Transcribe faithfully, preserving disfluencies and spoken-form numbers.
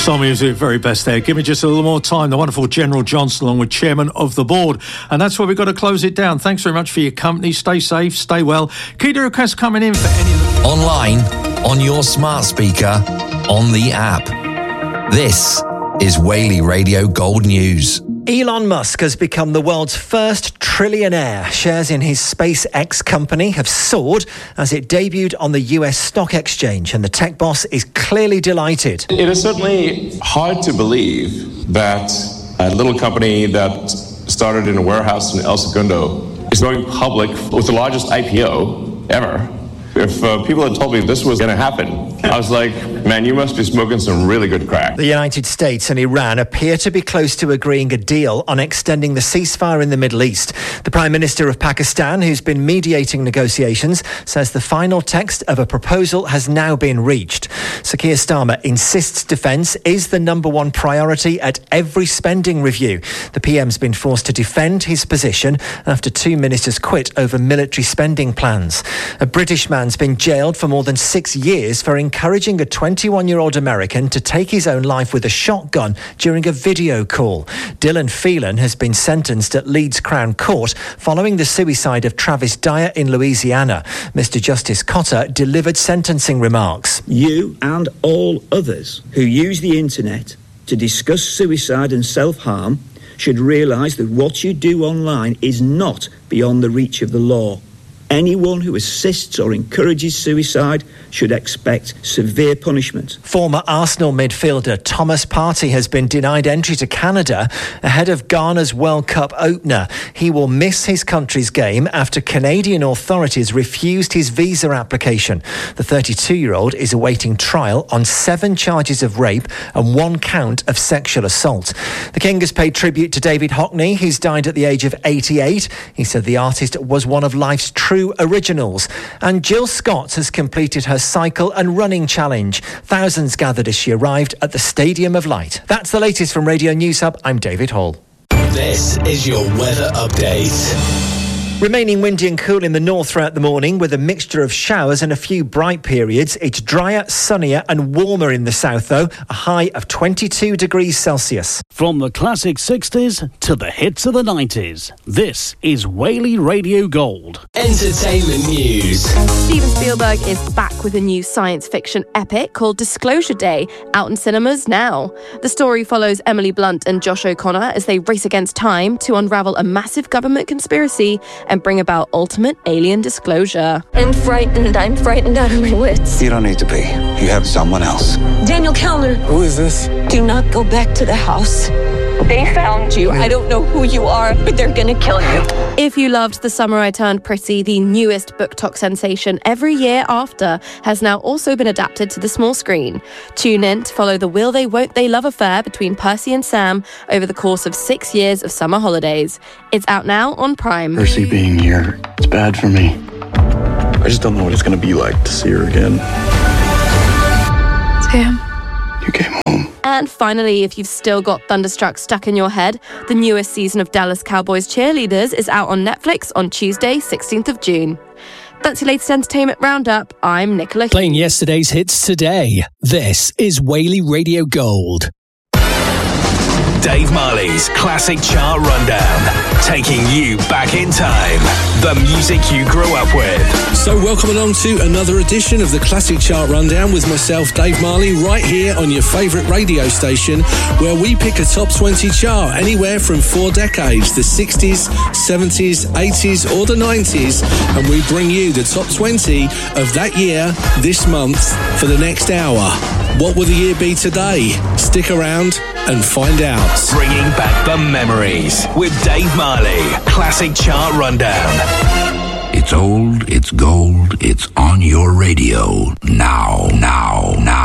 Soul music, very best there. Give me just a little more time. The wonderful General Johnson, along with Chairman of the Board. And that's where we've got to close it down. Thanks very much for your company. Stay safe, stay well. Keep the requests coming in for any... Online, on your smart speaker, on the app. This is Whaley Radio Gold News. Elon Musk has become the world's first trillionaire. Shares in his SpaceX company have soared as it debuted on the U S stock exchange, and the tech boss is clearly delighted. It is certainly hard to believe that a little company that started in a warehouse in El Segundo is going public with the largest I P O ever. If uh, people had told me this was going to happen, I was like, man, you must be smoking some really good crack. The United States and Iran appear to be close to agreeing a deal on extending the ceasefire in the Middle East. The Prime Minister of Pakistan, who's been mediating negotiations, says the final text of a proposal has now been reached. Sir Keir Starmer insists defence is the number one priority at every spending review. The P M's been forced to defend his position after two ministers quit over military spending plans. A British man has been jailed for more than six years for encouraging a twenty-one-year-old American to take his own life with a shotgun during a video call. Dylan Phelan has been sentenced at Leeds Crown Court following the suicide of Travis Dyer in Louisiana. Mister Justice Cotter delivered sentencing remarks. You and all others who use the internet to discuss suicide and self-harm should realise that what you do online is not beyond the reach of the law. Anyone who assists or encourages suicide should expect severe punishment. Former Arsenal midfielder Thomas Partey has been denied entry to Canada ahead of Ghana's World Cup opener. He will miss his country's game after Canadian authorities refused his visa application. The thirty-two-year-old is awaiting trial on seven charges of rape and one count of sexual assault. The King has paid tribute to David Hockney, who's died at the age of eighty-eight. He said the artist was one of life's true originals. And Jill Scott has completed her cycle and running challenge. Thousands gathered as she arrived at the Stadium of Light. That's the latest from Radio News Hub. I'm David Hall. This is your weather update. Remaining windy and cool in the north throughout the morning with a mixture of showers and a few bright periods. It's drier, sunnier and warmer in the south though, a high of twenty-two degrees Celsius. From the classic sixties to the hits of the nineties, this is Whaley Radio Gold. Entertainment news. Steven Spielberg is back with a new science fiction epic called Disclosure Day, out in cinemas now. The story follows Emily Blunt and Josh O'Connor as they race against time to unravel a massive government conspiracy and bring about ultimate alien disclosure. I'm frightened. I'm frightened out of my wits. You don't need to be. You have someone else. Daniel Kellner. Who is this? Do not go back to the house. They found you. I don't know who you are, but they're gonna kill you. If you loved The Summer I Turned Pretty, the newest BookTok sensation Every Year After has now also been adapted to the small screen. Tune in to follow the will they won't they love affair between Percy and Sam over the course of six years of summer holidays. It's out now on Prime. Percy being here, it's bad for me. I just don't know what it's going to be like to see her again. Sam. You came home. And finally, if you've still got Thunderstruck stuck in your head, the newest season of Dallas Cowboys Cheerleaders is out on Netflix on Tuesday, sixteenth of June. That's your latest entertainment roundup. I'm Nicola. Playing yesterday's hits today. This is Whaley Radio Gold. Dave Marley's Classic Chart Rundown, taking you back in time. The music you grew up with. So welcome along to another edition of the Classic Chart Rundown with myself, Dave Marley, right here on your favourite radio station, where we pick a top twenty chart anywhere from four decades, the sixties, seventies, eighties or the nineties, and we bring you the top twenty of that year, this month, for the next hour. What will the year be today? Stick around and find out. Bringing back the memories with Dave Marley. Classic Chart Rundown. It's old, it's gold, it's on your radio. Now, now, now.